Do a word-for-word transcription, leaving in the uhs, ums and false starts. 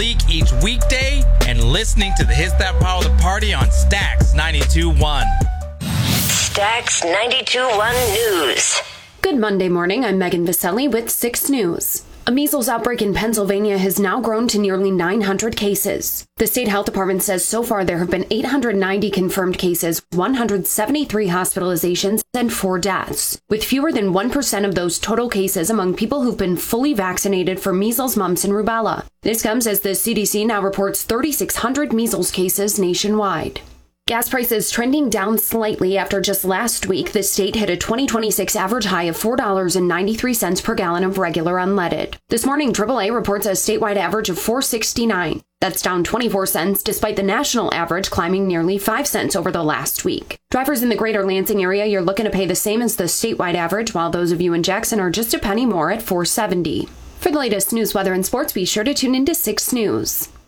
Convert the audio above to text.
League each weekday and listening to the hits that power the party on Stax ninety-two point one. Stax ninety-two point one News. Good Monday morning. I'm Megan Viselli with six News. A measles outbreak in Pennsylvania has now grown to nearly nine hundred cases. The state health department says so far there have been eight hundred ninety confirmed cases, one hundred seventy-three hospitalizations, and four deaths, with fewer than one percent of those total cases among people who've been fully vaccinated for measles, mumps, and rubella. This comes as the C D C now reports three thousand six hundred measles cases nationwide. Gas prices trending down slightly after just last week, the state hit a twenty twenty-six average high of four dollars and ninety-three cents per gallon of regular unleaded. This morning, triple A reports a statewide average of four dollars and sixty-nine cents. That's down twenty-four cents, despite the national average climbing nearly five cents over the last week. Drivers in the greater Lansing area, you're looking to pay the same as the statewide average, while those of you in Jackson are just a penny more at four dollars and seventy cents. For the latest news, weather, and sports, be sure to tune into six News.